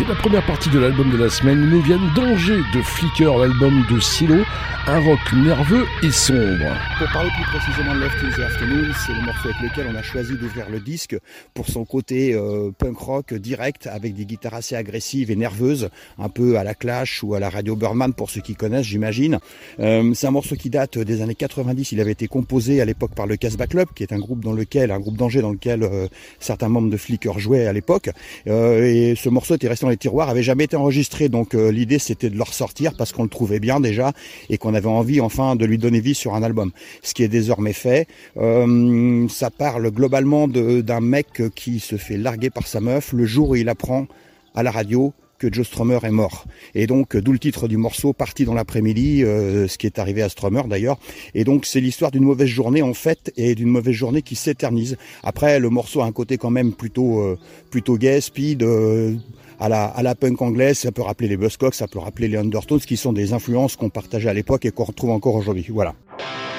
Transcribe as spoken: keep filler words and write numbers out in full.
C'est la première partie de l'album de la semaine. Ils nous viennent d'Angers de Flicker, l'album de Silo, un rock nerveux et sombre. Pour parler plus précisément de Left in the Afternoon, c'est le morceau avec lequel on a choisi d'ouvrir le disque pour son côté euh, punk rock direct, avec des guitares assez agressives et nerveuses, un peu à la Clash ou à la Radio Birdman pour ceux qui connaissent, j'imagine. Euh, c'est un morceau qui date des années quatre-vingt-dix. Il avait été composé à l'époque par le Casbah Club, qui est un groupe dans lequel, un groupe d'Angers dans lequel euh, certains membres de Flicker jouaient à l'époque. Euh, et ce morceau était resté dans les tiroirs, avait jamais été enregistré. Donc euh, l'idée c'était de le ressortir parce qu'on le trouvait bien déjà et qu'on avait envie enfin de lui donner vie sur un album. Ce qui est désormais fait. Euh, ça parle globalement de, d'un mec qui se fait larguer par sa meuf le jour où il apprend à la radio que Joe Strummer est mort. Et donc, d'où le titre du morceau, Parti dans l'après-midi, euh, ce qui est arrivé à Strummer d'ailleurs. Et donc, c'est l'histoire d'une mauvaise journée en fait, et d'une mauvaise journée qui s'éternise. Après, le morceau a un côté quand même plutôt euh, plutôt gay, speed, euh, à la à la punk anglaise. Ça peut rappeler les Buzzcocks, ça peut rappeler les Undertones, qui sont des influences qu'on partageait à l'époque et qu'on retrouve encore aujourd'hui. Voilà.